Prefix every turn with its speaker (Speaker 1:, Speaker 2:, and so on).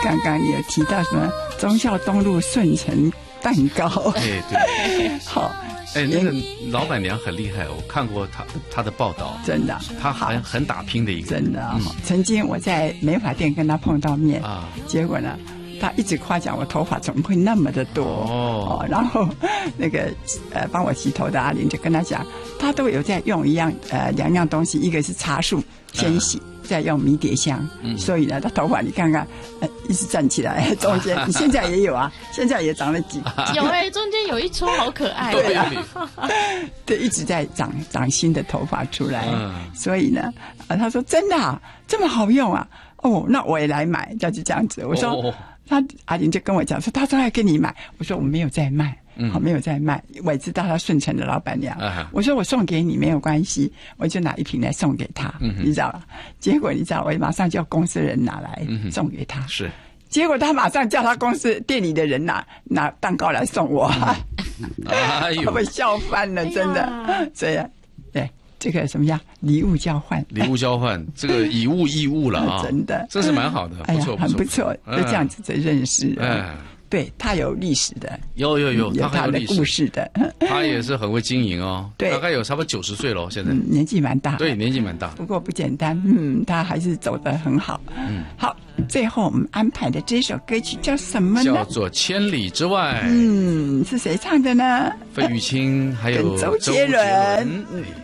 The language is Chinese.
Speaker 1: 刚刚你有提到什么忠孝东路顺成蛋糕？
Speaker 2: 哎，对，
Speaker 1: 好。
Speaker 2: 哎，那个老板娘很厉害，我看过她的报道，
Speaker 1: 真的，
Speaker 2: 她很打拼的一个，
Speaker 1: 真的。曾经我在美发店跟她碰到面啊，结果呢，她一直夸奖我头发怎么会那么的多然后那个帮我洗头的阿玲就跟她讲，她都有在用两样东西，一个是茶树先洗。再用迷迭香，所以呢，他头发你看看，一直站起来，中间你现在也有啊，现在也长了几
Speaker 3: 有中间有一撮好可爱，
Speaker 1: 对啊，对，一直在长新的头发出来，所以呢，他说真的啊，这么好用啊，那我也来买，就是这样子。我说，阿玲就跟我讲说，他说要跟你买，我说我没有在卖。没有在卖，我也知道他顺成的老板娘。我说我送给你没有关系，我就拿一瓶来送给他，你知道吧？结果你知道，我马上叫公司人拿来送给他。
Speaker 2: 是，
Speaker 1: 结果他马上叫他公司店里的人拿蛋糕来送我，
Speaker 2: 哎呦，
Speaker 1: 我笑翻了，真的。所以，对这个什么样礼物交换，
Speaker 2: 这个以物易物了啊，
Speaker 1: 真的，
Speaker 2: 这是蛮好的，不错，
Speaker 1: 很不错，就这样子的认识。对，他有历史的，
Speaker 2: 有，
Speaker 1: 他的故事的，
Speaker 2: 他也是很会经营哦。
Speaker 1: 对，
Speaker 2: 大概有差不多90岁了，现在
Speaker 1: 年纪蛮大。
Speaker 2: 对，年纪蛮大，
Speaker 1: 不过不简单。他还是走得很好。好，最后我们安排的这首歌曲叫什么呢？
Speaker 2: 叫做《千里之外》。
Speaker 1: 是谁唱的呢？
Speaker 2: 费玉清还有
Speaker 1: 周杰伦。